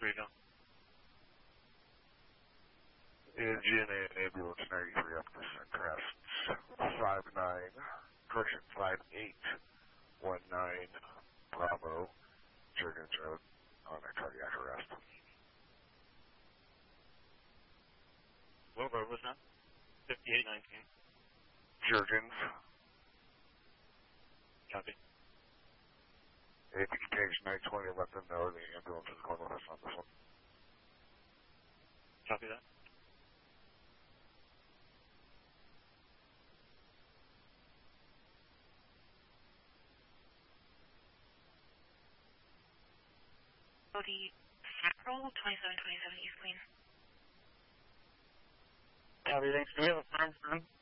down. Engine and ambulance 93 up to Crest 59, correction 5819 Bravo, Jurgens Road on a cardiac arrest. What road was that? 5819. Jurgens. Copy. If you can page 920, let them know the ambulance is going with us on this one. Copy that. Cody Sacral, 2727 East Queen. Copy, thanks. Do we have a firm?